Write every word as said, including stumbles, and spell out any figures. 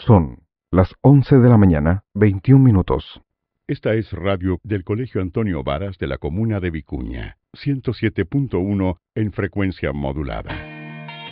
Son las once de la mañana, veintiún minutos. Esta es radio del Colegio Antonio Varas de la comuna de Vicuña, ciento siete punto uno en frecuencia modulada.